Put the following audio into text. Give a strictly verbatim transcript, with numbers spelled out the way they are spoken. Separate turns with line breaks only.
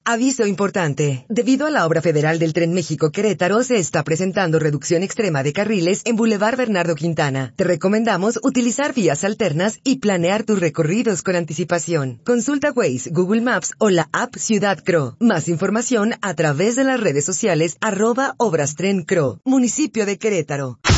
Aviso importante. Debido a la obra federal del Tren México-Querétaro, se está presentando reducción extrema de carriles en Boulevard Bernardo Quintana. Te recomendamos utilizar vías alternas y planear tus recorridos con anticipación. Consulta Waze, Google Maps o la app Ciudad Cro. Más información a través de las redes sociales arroba Obras Tren Cro. Municipio de Querétaro.